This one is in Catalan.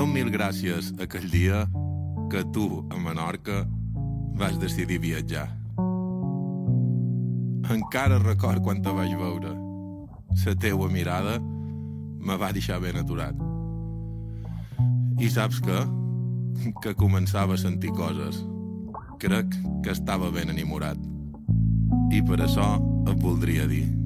don mil gràcies aquell dia que tu, a Menorca, vas decidir viatjar. Encara record quan te vaig veure. La teua mirada me va deixar ben aturat. I saps què? Que començava a sentir coses. Crec que estava ben enamorat. I per això et voldria dir...